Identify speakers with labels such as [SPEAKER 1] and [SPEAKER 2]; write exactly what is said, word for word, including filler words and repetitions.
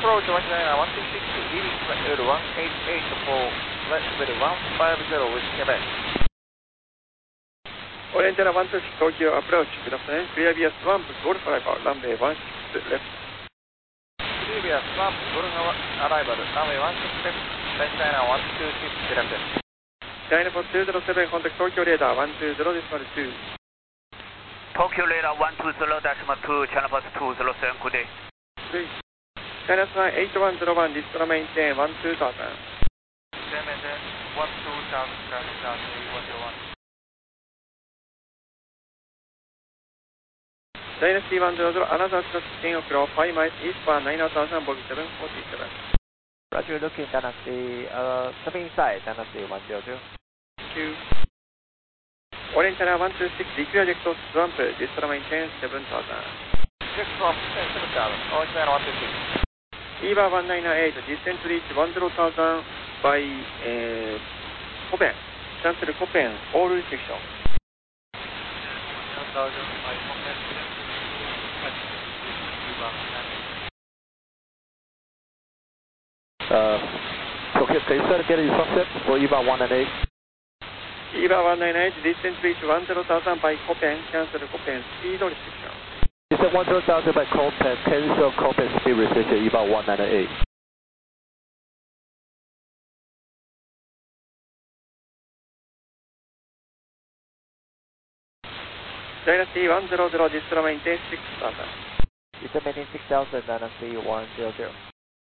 [SPEAKER 1] approach one nine one two six, leaving flight one eight eight for flight level one five zero with Quebec.
[SPEAKER 2] Oriental one two six Tokyo approach, good afternoon. Clear via Swamp, Golf Arrival, runway one six left.
[SPEAKER 1] Clear via Swamp, Golf Arrival, runway one six left, flight China one two six left.
[SPEAKER 2] China for two zero seven, contact Tokyo radar one two zero decimal two.
[SPEAKER 3] Tokyo radar one two zero decimal two, China for two zero seven, good day.
[SPEAKER 2] Three. China Swan eight one zero one, distance maintain one two thousand.
[SPEAKER 1] Maintain one two thousand, China Swan eight one zero one.
[SPEAKER 2] China C one zero zero, another shot ten o'clock, five miles east for nine thousand, Bogie seven forty-seven.
[SPEAKER 4] Roger, looking Dynasty, uh, coming inside, Dynasty one zero zero.
[SPEAKER 2] Two. Oriental one two six, declare eject Swamp, distance maintain seven thousand.
[SPEAKER 1] Eject Swamp, seven thousand, Oriental one two six.
[SPEAKER 2] Eva one nine nine eight, descent reach one zero thousand by uh, Copen. Cancel Copen, all section.
[SPEAKER 1] one thousand by Copen.
[SPEAKER 4] Uh, Tokyo, can you start getting sunset for Eva one nine eight?
[SPEAKER 2] Eva one nine nine eight, descent reach one zero thousand by Copen. Cancel Copen, speed restriction.
[SPEAKER 4] Descent one zero thousand by Copen, cancel Copen speed restriction, Eva one nine nine eight.
[SPEAKER 2] Dynasty one zero zero, distance maintain six thousand.
[SPEAKER 4] Descent maintain six thousand, Dynasty one zero zero.